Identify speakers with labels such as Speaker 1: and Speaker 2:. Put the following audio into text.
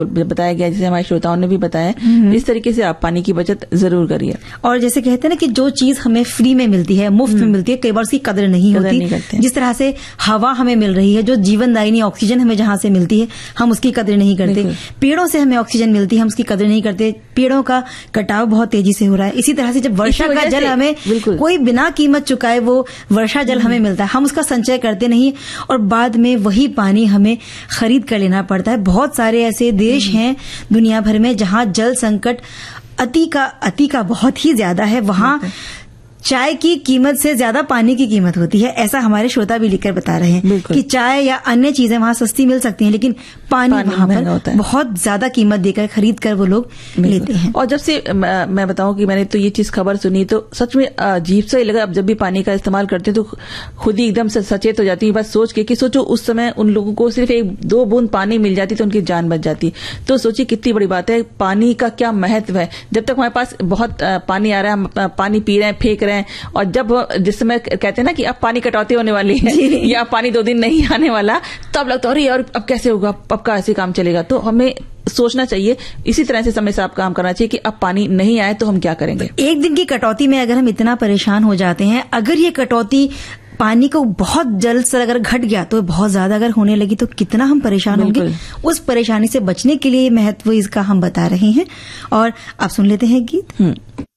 Speaker 1: बताया गया, जैसे हमारे श्रोताओं ने भी बताया, इस तरीके से आप पानी की बचत जरूर करिए।
Speaker 2: और जैसे कहते हैं ना कि जो चीज हमें फ्री में मिलती है, मुफ्त में मिलती है, कई बार उसकी कदर नहीं होती। जिस तरह से हवा हमें मिल रही है, जो जीवनदायिनी ऑक्सीजन हमें जहां से मिलती है, हम उसकी कदर नहीं करते। पेड़ों से हमें ऑक्सीजन मिलती है, हम उसकी कदर नहीं करते। पेड़ों का कटाव बहुत तेजी से हो रहा है। इसी तरह से जब वर्षा का जल हमें कोई बिना कीमत चुकाए वो वर्षा जल हमें मिलता है, हम उसका संचय करते नहीं और बाद में वही पानी हमें खरीद कर लेना पड़ता है। बहुत सारे ऐसे देश हैं दुनिया भर में जहां जल संकट अति का बहुत ही ज्यादा है। वहां चाय की कीमत से ज्यादा पानी की कीमत होती है। ऐसा हमारे श्रोता भी लिखकर बता रहे हैं कि चाय या अन्य चीजें वहां सस्ती मिल सकती हैं, लेकिन पानी वहां पर बहुत ज्यादा कीमत देकर खरीद कर वो लोग लेते हैं।
Speaker 1: और जब से मैं बताऊं कि मैंने तो ये चीज खबर सुनी तो सच में अजीब सा ही लगा। अब जब भी पानी का इस्तेमाल करते हैं तो खुद ही एकदम से सचेत हो जाती है बात सोच के कि सोचो उस समय उन लोगों को सिर्फ 1-2 बूंद पानी मिल जाती तो उनकी जान बच जाती। तो सोचिए कितनी बड़ी बात है, पानी का क्या महत्व है। जब तक हमारे पास बहुत पानी आ रहा है, हम पानी पी रहे हैं, फेंक रहे हैं, और जब जिस समय कहते हैं ना कि अब पानी कटौती होने वाली है या पानी 2 दिन नहीं आने वाला, तब लगता है अरे यार अब कैसे होगा, अब का ऐसे काम चलेगा। तो हमें सोचना चाहिए, इसी तरह से समय से आप काम करना चाहिए कि अब पानी नहीं आए तो हम क्या करेंगे।
Speaker 2: एक दिन की कटौती में अगर हम इतना परेशान हो जाते हैं, अगर ये कटौती पानी को बहुत जल्द से अगर घट गया तो बहुत ज्यादा अगर होने लगी तो कितना हम परेशान होंगे। उस परेशानी से बचने के लिए महत्व इसका हम बता रहे हैं। और आप सुन लेते हैं गीत।